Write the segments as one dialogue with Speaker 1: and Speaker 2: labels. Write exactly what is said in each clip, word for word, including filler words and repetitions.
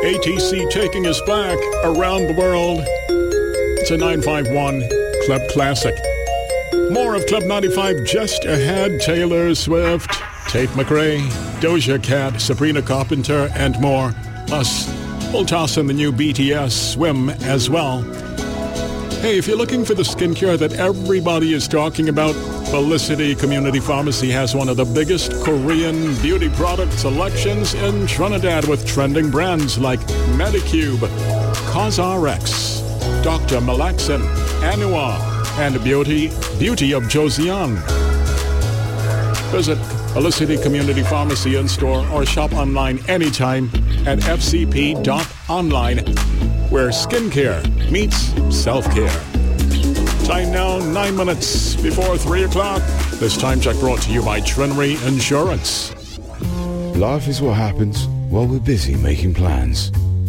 Speaker 1: A T C taking us back around the world. It's a nine five one Club Classic. More of Club ninety-five just ahead. Taylor Swift, Tate McRae, Doja Cat, Sabrina Carpenter, and more. Plus, we'll toss in the new B T S Swim as well. Hey, if you're looking for the skincare that everybody is talking about, Felicity Community Pharmacy has one of the biggest Korean beauty product selections in Trinidad with trending brands like Medicube, CosRx, Doctor Malaxin, Anua, and Beauty Beauty of Joseon. Visit Felicity Community Pharmacy in-store or shop online anytime at f c p dot online, where skincare meets self-care. Time now, nine minutes before three o'clock. This time check brought to you by Trinity Insurance.
Speaker 2: Life is what happens while we're busy making plans.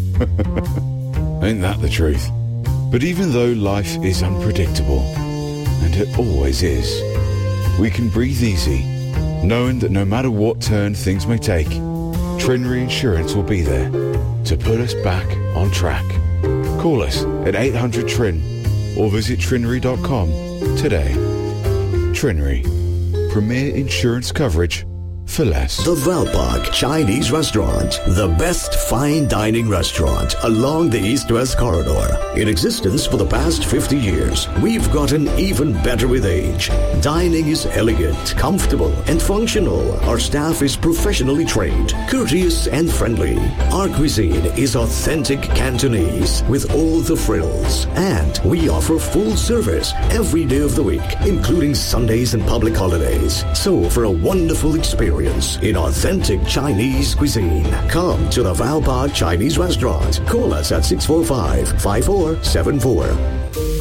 Speaker 2: Ain't that the truth? But even though life is unpredictable, and it always is, we can breathe easy, knowing that no matter what turn things may take, Trinity Insurance will be there to put us back on track. Call us at eight hundred T R I N or visit trinry dot com today. Trinry, premier insurance coverage for less.
Speaker 3: The Valpark Chinese Restaurant, the best fine dining restaurant along the East-West Corridor. In existence for the past fifty years, we've gotten even better with age. Dining is elegant, comfortable, and functional. Our staff is professionally trained, courteous, and friendly. Our cuisine is authentic Cantonese with all the frills. And we offer full service every day of the week, including Sundays and public holidays. So for a wonderful experience in authentic Chinese cuisine, come to the Valpark Chinese Restaurant. Call us at six four five, five four seven four.